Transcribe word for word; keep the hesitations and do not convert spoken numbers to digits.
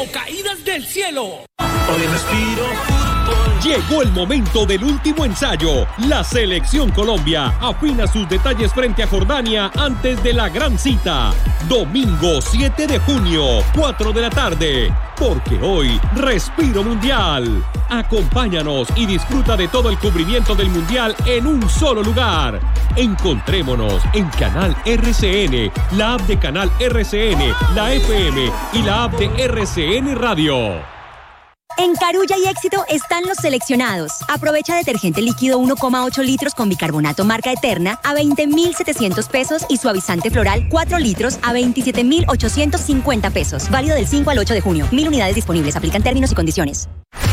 caídas del cielo. Hoy respiro fútbol. Llegó el momento del último ensayo. La Selección Colombia afina sus detalles frente a Jordania antes de la gran cita. Domingo siete de junio, cuatro de la tarde. Porque hoy respiro mundial. Acompáñanos y disfruta de todo el cubrimiento del mundial en un solo lugar. Encontrémonos en Canal R C N, la app de Canal R C N, la F M y la app de R C N Radio. En Carulla y Éxito están los seleccionados. Aprovecha detergente líquido uno coma ocho litros con bicarbonato marca Eterna a veinte mil setecientos pesos y suavizante floral cuatro litros a veintisiete mil ochocientos cincuenta pesos. Válido del cinco al ocho de junio. Mil unidades disponibles. Aplican términos y condiciones.